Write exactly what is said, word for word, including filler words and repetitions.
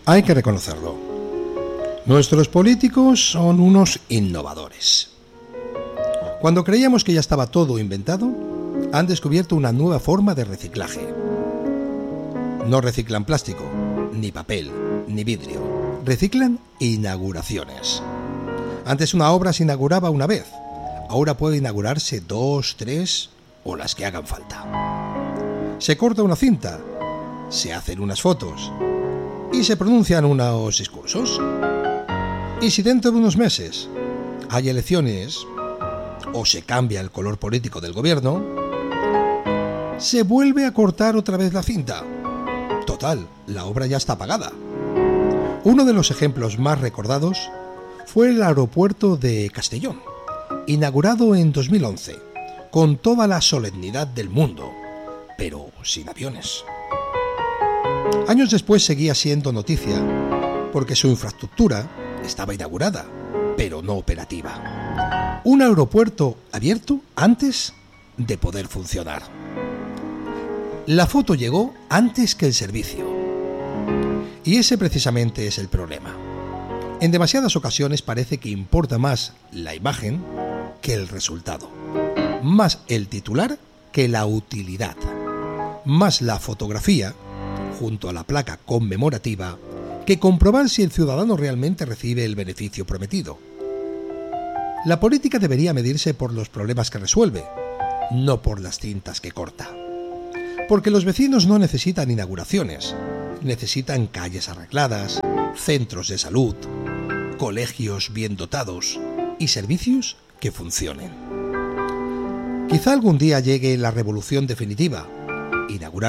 Hay que reconocerlo. Nuestros políticos son unos innovadores. Cuando creíamos que ya estaba todo inventado, han descubierto una nueva forma de reciclaje. No reciclan plástico, ni papel, ni vidrio. Reciclan inauguraciones. Antes una obra se inauguraba una vez. Ahora puede inaugurarse dos, tres o las que hagan falta. Se corta una cinta, se hacen unas fotos y se pronuncian unos discursos. Y si dentro de unos meses hay elecciones o se cambia el color político del gobierno, se vuelve a cortar otra vez la cinta. Total, la obra ya está pagada. Uno de los ejemplos más recordados fue el aeropuerto de Castellón, inaugurado en dos mil once, con toda la solemnidad del mundo, pero sin aviones. Años después seguía siendo noticia porque su infraestructura estaba inaugurada, pero no operativa. Un aeropuerto abierto antes de poder funcionar. La foto llegó antes que el servicio. Y ese precisamente es el problema. En demasiadas ocasiones parece que importa más la imagen que el resultado. Más el titular que la utilidad. Más la fotografía, junto a la placa conmemorativa, que comprobar si el ciudadano realmente recibe el beneficio prometido. La política debería medirse por los problemas que resuelve, no por las cintas que corta. Porque los vecinos no necesitan inauguraciones, necesitan calles arregladas, centros de salud, colegios bien dotados y servicios que funcionen. Quizá algún día llegue la revolución definitiva, inaugurar